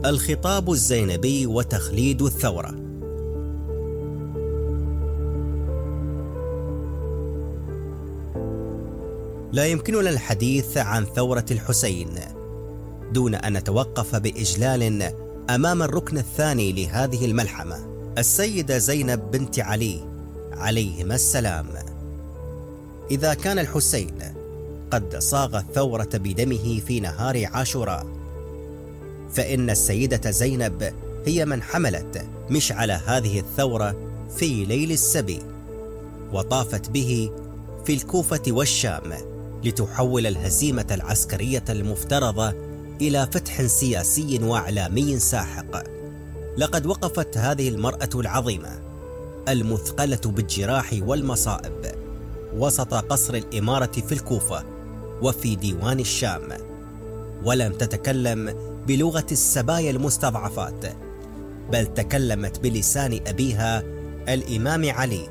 الخطاب الزينبي وتخليد الثورة. لا يمكننا الحديث عن ثورة الحسين دون أن نتوقف بإجلال أمام الركن الثاني لهذه الملحمة، السيدة زينب بنت علي عليهما السلام. إذا كان الحسين قد صاغ الثورة بدمه في نهار عاشوراء، فإن السيدة زينب هي من حملت مشعل هذه الثورة في ليل السبي، وطافت به في الكوفة والشام لتحول الهزيمة العسكرية المفترضة إلى فتح سياسي وإعلامي ساحق. لقد وقفت هذه المرأة العظيمة المثقلة بالجراح والمصائب وسط قصر الإمارة في الكوفة وفي ديوان الشام، ولم تتكلم بلغة السبايا المستضعفات، بل تكلمت بلسان أبيها الإمام علي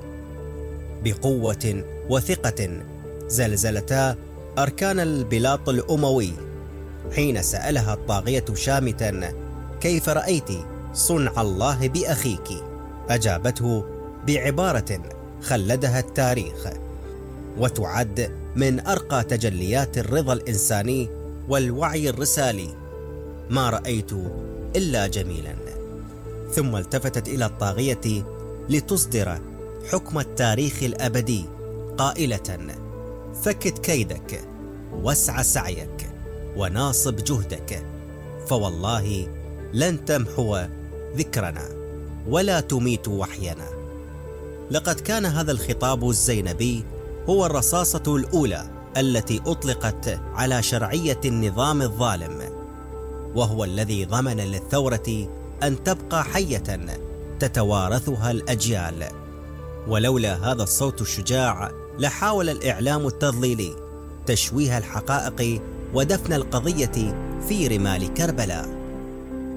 بقوة وثقة زلزلتا أركان البلاط الأموي حين سألها الطاغية شامتا: كيف رأيت صنع الله بأخيك؟ أجابته بعبارة خلدها التاريخ وتعد من أرقى تجليات الرضا الإنساني والوعي الرسالي: ما رأيت إلا جميلا. ثم التفتت إلى الطاغية لتصدر حكم التاريخ الأبدي قائلة: فكت كيدك واسع سعيك وناصب جهدك، فوالله لن تمحو ذكرنا ولا تميت وحينا. لقد كان هذا الخطاب الزينبي هو الرصاصة الأولى التي أطلقت على شرعية النظام الظالم، وهو الذي ضمن للثورة أن تبقى حية تتوارثها الأجيال. ولولا هذا الصوت الشجاع لحاول الإعلام التضليلي تشويه الحقائق ودفن القضية في رمال كربلاء.